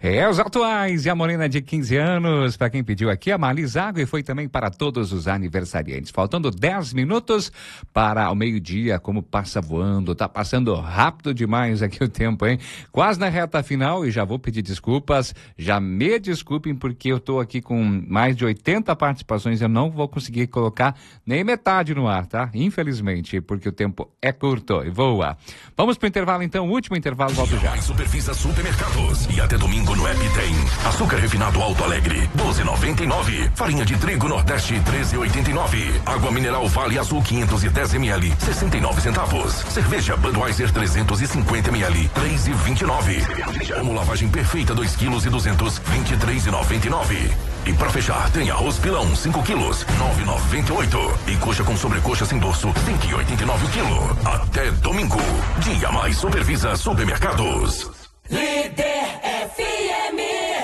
É, os atuais e a morena de 15 anos, para quem pediu aqui, a Marli Zago, e foi também para todos os aniversariantes. Faltando 10 minutos para o meio-dia, como passa voando, tá passando rápido demais aqui o tempo, hein? Quase na reta final, e já vou pedir desculpas, já me desculpem porque eu tô aqui com mais de 80 participações, eu não vou conseguir colocar nem metade no ar, tá? Infelizmente, porque o tempo é curto e voa. Vamos pro intervalo então, o último intervalo, volto já. Superfície Supermercados, e até domingo no app tem açúcar refinado Alto Alegre, 12,99. Farinha de trigo Nordeste, 13,89. Água mineral Vale Azul 510 ml, 69 centavos. Cerveja Budweiser 350 ml, 3,29. Como lavagem perfeita 2 quilos e 200, 23,99. E pra fechar, tem arroz pilão 5 quilos, 9,98. E coxa com sobrecoxa sem dorso, 5,89 o quilo. Até domingo. Dia mais Supervisa Supermercados. Líder FM.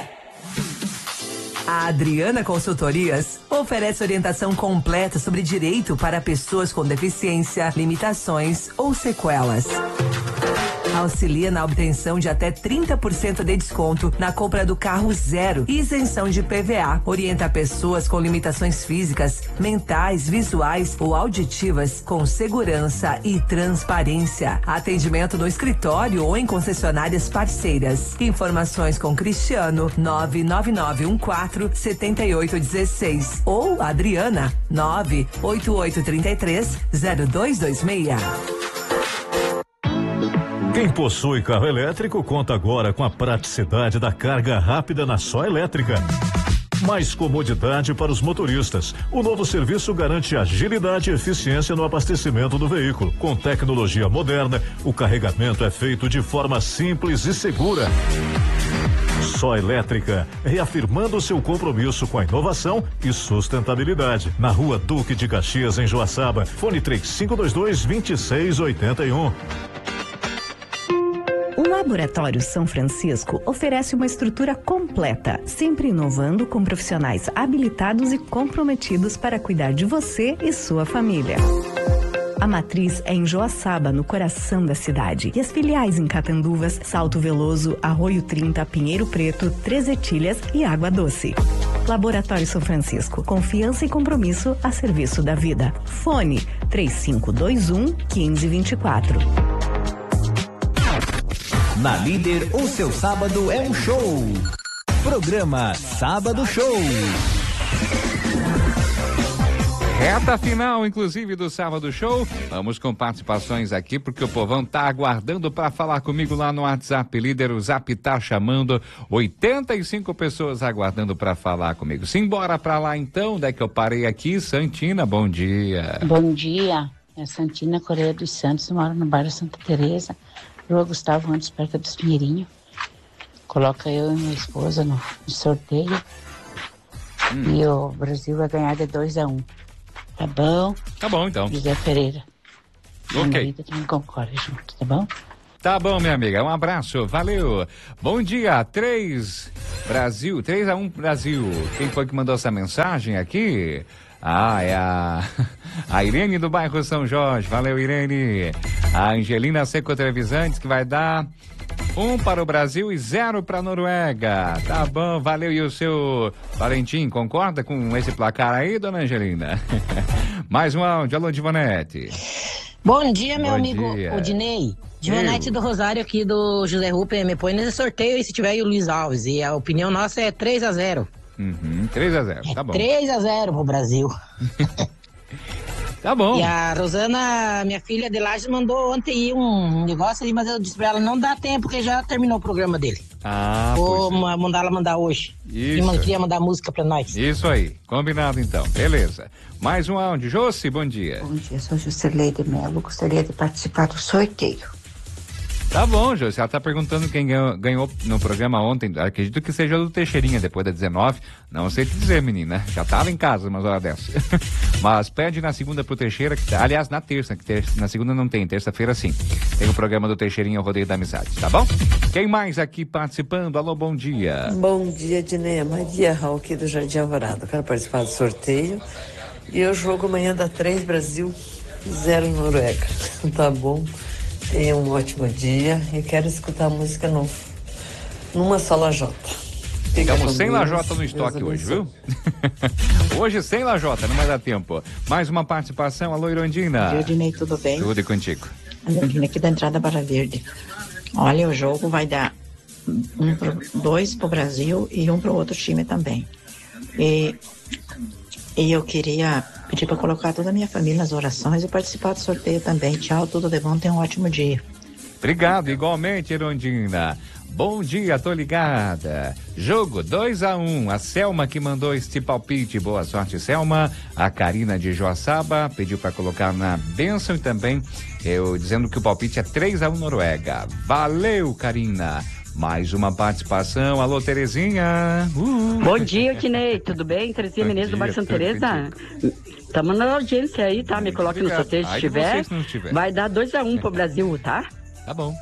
A Adriana Consultorias oferece orientação completa sobre direito para pessoas com deficiência, limitações ou sequelas. Auxilia na obtenção de até 30% de desconto na compra do carro zero e isenção de PVA. Orienta pessoas com limitações físicas, mentais, visuais ou auditivas com segurança e transparência. Atendimento no escritório ou em concessionárias parceiras. Informações com Cristiano 999147816 ou Adriana 988330226. Quem possui carro elétrico conta agora com a praticidade da carga rápida na Só Elétrica. Mais comodidade para os motoristas. O novo serviço garante agilidade e eficiência no abastecimento do veículo. Com tecnologia moderna, o carregamento é feito de forma simples e segura. Só Elétrica, reafirmando seu compromisso com a inovação e sustentabilidade. Na Rua Duque de Caxias, em Joaçaba. Fone 3522-2681. O Laboratório São Francisco oferece uma estrutura completa, sempre inovando com profissionais habilitados e comprometidos para cuidar de você e sua família. A matriz é em Joaçaba, no coração da cidade, e as filiais em Catanduvas, Salto Veloso, Arroio 30, Pinheiro Preto, Três Etilhas e Água Doce. Laboratório São Francisco, confiança e compromisso a serviço da vida. Fone 3521-1524. Na Líder, o seu sábado é um show. Programa Sábado Show. Reta final, inclusive, do Sábado Show. Vamos com participações aqui, porque o povão tá aguardando para falar comigo lá no WhatsApp Líder. O Zap tá chamando, 85 pessoas aguardando para falar comigo. Simbora para lá então, onde é que eu parei aqui? Santina, bom dia. Bom dia, é Santina Correia dos Santos, moro no bairro Santa Teresa. Rua Gustavo Antes, perto dos Pinheirinho. Coloca eu e minha esposa no sorteio. E o Brasil vai ganhar de 2-1. Tá bom? Tá bom, então. José Pereira. Ok. Minha vida também concorre junto, tá bom? Tá bom, minha amiga. Um abraço. Valeu. Bom dia. 3-1 Brasil. Quem foi que mandou essa mensagem aqui? Ah, é a Irene do bairro São Jorge. Valeu, Irene. A Angelina Seco Trevisantes, que vai dar 1 para o Brasil e 0 para a Noruega. Tá bom, valeu. E o seu Valentim, concorda com esse placar aí, dona Angelina? Mais um áudio. Alô, Divanete. Bom dia, meu Bom amigo dia. Odinei. Divanete do Rosário aqui do José Ruper. Me põe nesse sorteio e se tiver aí o Luiz Alves. E a opinião nossa é 3-0. 3-0, tá bom. 3-0 pro Brasil. Tá bom. E a Rosana, minha filha de Lages, mandou ontem um negócio aí, mas eu disse pra ela, não dá tempo, porque já terminou o programa dele. Ah, vou mandar ela mandar hoje. Isso. E queria mandar música pra nós. Isso aí, combinado então, beleza. Mais um áudio. Josi, bom dia. Bom dia, sou Juscelene Melo, gostaria de participar do sorteio. Tá bom, Josi, ela tá perguntando quem ganhou no programa ontem, acredito que seja do Teixeirinha, depois da 19, não sei te dizer, menina, já tava em casa umas horas dessas. Mas pede na segunda pro Teixeira, aliás, na terça, na segunda não tem, terça-feira sim, tem o programa do Teixeirinha, o Rodeio da Amizade, tá bom? Quem mais aqui participando? Alô, bom dia. Bom dia, Dineia, Maria Raul aqui do Jardim Alvorada, quero participar do sorteio, e o jogo amanhã dá 3 Brasil, 0 Noruega, tá bom? Tenha um ótimo dia e quero escutar a música numa só lajota. Ficamos sem lajota no estoque hoje, viu? Hoje sem lajota, não vai dar tempo. Mais uma participação, alô Irondina. Oi, Dinei, tudo bem? Tudo e contigo. A Irondina aqui da entrada Barra Verde. Olha, o jogo vai dar 2 pro Brasil e 1 pro outro time também. E eu queria pedir para colocar toda a minha família nas orações e participar do sorteio também. Tchau, tudo de bom, tenha um ótimo dia. Obrigado, igualmente, Irondina. Bom dia, tô ligada. Jogo 2-1. A Selma que mandou este palpite. Boa sorte, Selma. A Karina de Joaçaba pediu para colocar na bênção e também eu dizendo que o palpite é 3-1 Noruega. Valeu, Karina. Mais uma participação. Alô, Terezinha. Bom dia, Tinei. Tudo bem? Terezinha Menezes do Bairro Santa Teresa. Estamos na audiência aí, tá? Me coloque no sorteio se tiver. Vai dar 2-1 pro Brasil, tá? Tá bom.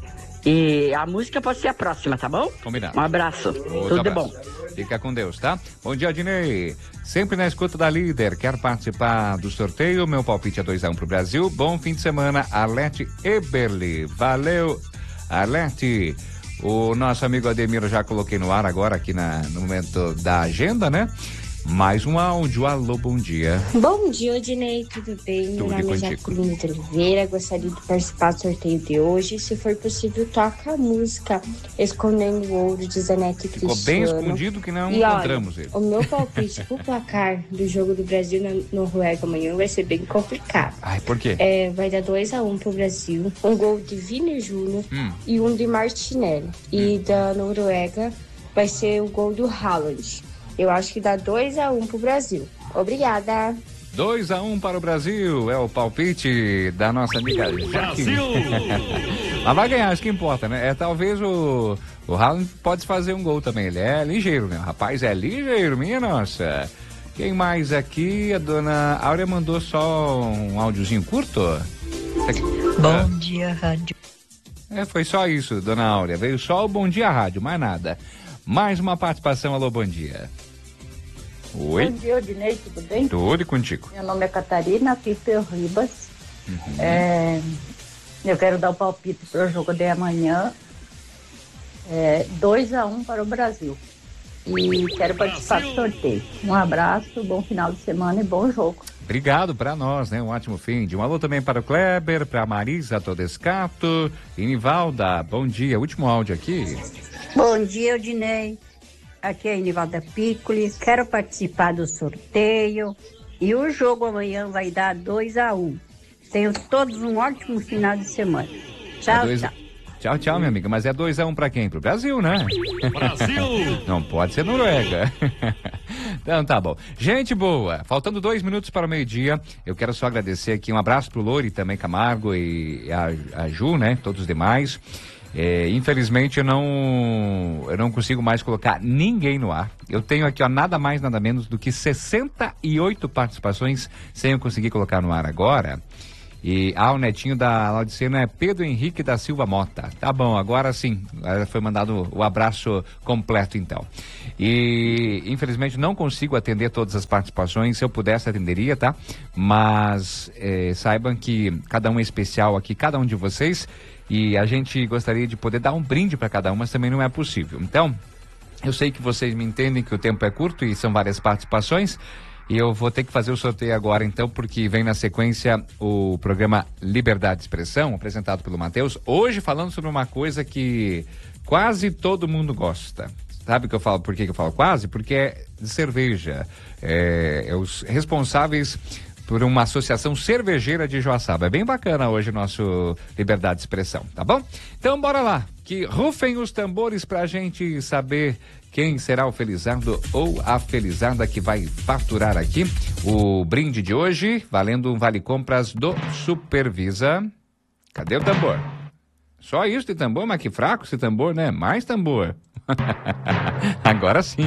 E a música pode ser a próxima, tá bom? Combinado. Um abraço. Tudo de bom. Fica com Deus, tá? Bom dia, Dinei. Sempre na escuta da líder. Quer participar do sorteio? Meu palpite é 2-1 pro Brasil. Bom fim de semana, Arlete Eberly. Valeu, Arlete. O nosso amigo Ademir eu já coloquei no ar agora aqui no momento da agenda, né? Mais um áudio. Alô, bom dia. Bom dia, Odinei, tudo bem? Meu nome é Jaqueline de Oliveira, gostaria de participar do sorteio de hoje. Se for possível, toca a música Escondendo o Ouro de Zanetti Cristiano. Ficou bem escondido que não encontramos ele. O meu palpite pro placar do jogo do Brasil na Noruega amanhã vai ser bem complicado. Ai, por quê? Vai dar 2-1 pro Brasil, um gol de Vini Júnior e um de Martinelli. E da Noruega vai ser o gol do Haaland. Eu acho que dá 2-1 pro Brasil. Obrigada. 2-1 para o Brasil. É o palpite da nossa amiga Brasil. Mas vai ganhar, isso que importa, né? Talvez o Haaland pode fazer um gol também. Ele é ligeiro, né? O rapaz é ligeiro, minha nossa. Quem mais aqui? A dona Áurea mandou só um áudiozinho curto. Bom dia, rádio. Foi só isso, dona Áurea. Veio só o bom dia, rádio, mais nada. Mais uma participação, alô, bom dia. Oi. Bom dia, Odinei, tudo bem? Tudo e contigo. Meu nome é Catarina Piper Ribas. Eu quero dar o palpite para o jogo de amanhã. 2-1 para o Brasil. E quero participar do sorteio. Um abraço, bom final de semana e bom jogo. Obrigado para nós, né? Um ótimo fim de. Um alô também para o Kleber, para a Marisa Todescato e Nivalda. Bom dia. Último áudio aqui. Bom dia, Odinei. Aqui é a Nivalda Piccoli. Quero participar do sorteio. E o jogo amanhã vai dar 2-1. Tenham todos um ótimo final de semana. Tchau, tchau. Tchau, minha amiga. Mas é 2-1 para quem? Pro Brasil, né? Brasil! Não pode ser Noruega. Então tá bom. Gente boa, faltando 2 minutos para o meio-dia, eu quero só agradecer aqui, um abraço pro Lori também, Camargo e a Ju, né? Todos os demais. Infelizmente eu não consigo mais colocar ninguém no ar. Eu tenho aqui, ó, nada mais, nada menos do que 68 participações sem eu conseguir colocar no ar agora. E o netinho da Laudicena é Pedro Henrique da Silva Mota. Tá bom, agora sim, foi mandado o abraço completo então. E infelizmente não consigo atender todas as participações, se eu pudesse atenderia, tá? Mas saibam que cada um é especial aqui, cada um de vocês, e a gente gostaria de poder dar um brinde para cada um, mas também não é possível. Então, eu sei que vocês me entendem que o tempo é curto e são várias participações. E eu vou ter que fazer o sorteio agora, então, porque vem na sequência o programa Liberdade de Expressão, apresentado pelo Matheus. Hoje falando sobre uma coisa que quase todo mundo gosta. Sabe o que eu falo? Por que eu falo quase? Porque é de cerveja. Os responsáveis por uma associação cervejeira de Joaçaba. É bem bacana hoje o nosso Liberdade de Expressão, tá bom? Então, bora lá. Que rufem os tambores pra gente saber quem será o felizardo ou a felizarda que vai faturar aqui o brinde de hoje, valendo um vale-compras do Supervisa. Cadê o tambor? Só isso de tambor, mas que fraco esse tambor, né? Mais tambor. Agora sim.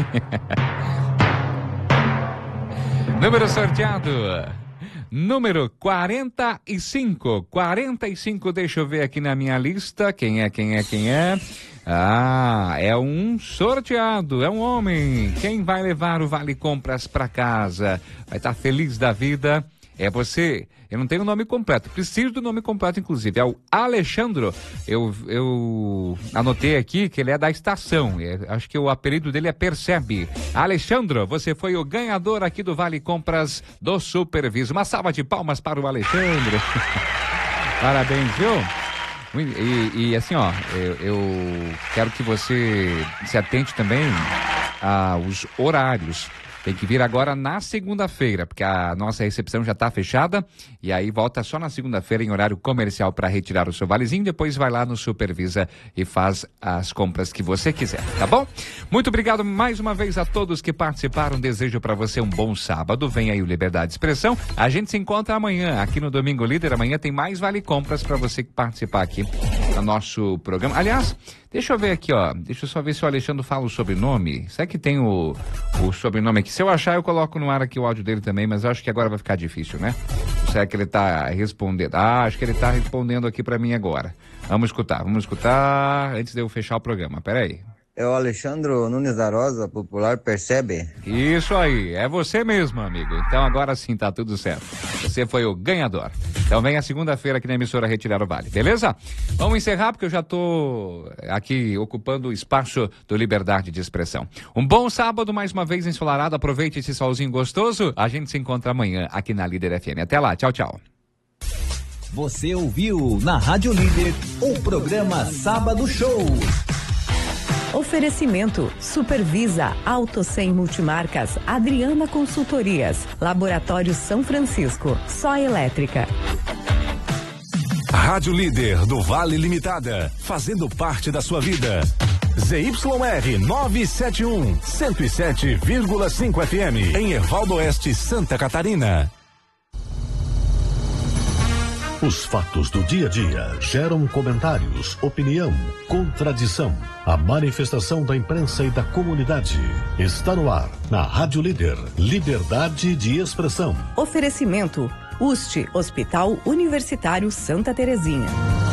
Número sorteado. Número 45. 45, deixa eu ver aqui na minha lista. Quem é? É um sorteado, é um homem. Quem vai levar o Vale Compras para casa? Vai estar feliz da vida. Eu não tenho o nome completo, preciso do nome completo, inclusive. É o Alexandro. Eu anotei aqui que ele é da estação. Acho que o apelido dele é Percebe. Alexandro, você foi o ganhador aqui do Vale Compras do Superviso. Uma salva de palmas para o Alexandre. Parabéns, viu? E assim, ó, eu quero que você se atente também aos horários. Tem que vir agora na segunda-feira, porque a nossa recepção já está fechada e aí volta só na segunda-feira em horário comercial para retirar o seu valezinho. Depois vai lá no Supervisa e faz as compras que você quiser, tá bom? Muito obrigado mais uma vez a todos que participaram. Desejo para você um bom sábado. Vem aí o Liberdade de Expressão. A gente se encontra amanhã aqui no Domingo Líder. Amanhã tem mais Vale Compras para você que participar aqui no nosso programa. Aliás, deixa eu ver aqui, ó. Deixa eu só ver se o Alexandre fala o sobrenome. Será que tem o sobrenome aqui? Se eu achar, eu coloco no ar aqui o áudio dele também, mas eu acho que agora vai ficar difícil, né? Será que ele tá respondendo? Acho que ele tá respondendo aqui pra mim agora. Vamos escutar antes de eu fechar o programa. Peraí. É o Alexandre Nunes da Rosa, popular Percebe? Isso aí, é você mesmo, amigo. Então agora sim tá tudo certo. Você foi o ganhador. Então vem a segunda-feira aqui na emissora retirar o vale, beleza? Vamos encerrar porque eu já tô aqui ocupando o espaço do Liberdade de Expressão. Um bom sábado, mais uma vez ensolarado. Aproveite esse solzinho gostoso. A gente se encontra amanhã aqui na Líder FM. Até lá, tchau, tchau. Você ouviu na Rádio Líder o programa Sábado Show. Oferecimento Supervisa, Auto 100 Multimarcas, Adriana Consultorias, Laboratório São Francisco, Só Elétrica. Rádio Líder do Vale Limitada, fazendo parte da sua vida. ZYR 971, 107,5 FM, em Ervaldo Oeste, Santa Catarina. Os fatos do dia a dia geram comentários, opinião, contradição. A manifestação da imprensa e da comunidade está no ar, na Rádio Líder. Liberdade de Expressão. Oferecimento UST, Hospital Universitário Santa Terezinha.